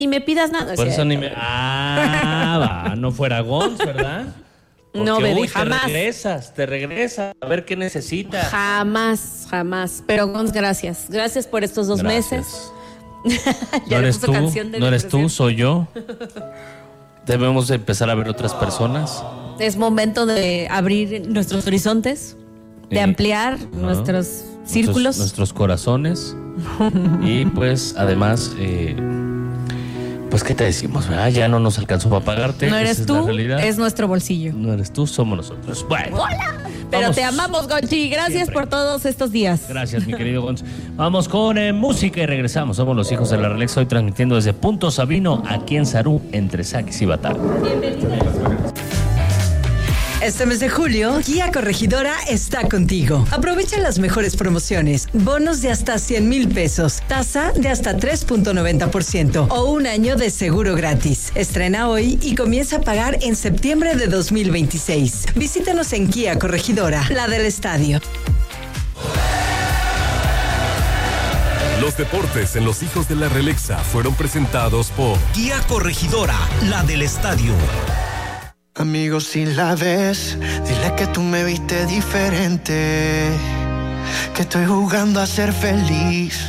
ni me pidas nada. Por eso ni me... no fuera Gons, ¿verdad? Porque, no, bebé, jamás. Te regresas, a ver qué necesitas. Jamás. Pero Gons, gracias. Gracias por estos 2 meses. No eres tú, no eres tú, soy yo. Debemos empezar a ver otras personas. Es momento de abrir nuestros horizontes, de ampliar nuestros círculos. Nuestros corazones. Y pues, además, pues, ¿qué te decimos? Ya no nos alcanzó para pagarte. No eres tú, es nuestro bolsillo. No eres tú, somos nosotros. Bueno. ¡Hola! Pero vamos. Te amamos, Gonchi. Gracias siempre por todos estos días. Gracias, mi querido Gonz. Vamos con música y regresamos. Somos los hijos de la Relax. Hoy transmitiendo desde Punto Sabino, aquí en Sarú, entre Saquis y Batán. Bienvenidos. Este mes de julio, Kia Corregidora está contigo. Aprovecha las mejores promociones. Bonos de hasta 100,000 pesos. Tasa de hasta 3.90% o 1 año de seguro gratis. Estrena hoy y comienza a pagar en septiembre de 2026. Visítanos en Kia Corregidora, la del estadio. Los deportes en Los Hijos de la Relaxa fueron presentados por Kia Corregidora, la del estadio. Amigo, si la ves, dile que tú me viste diferente, que estoy jugando a ser feliz.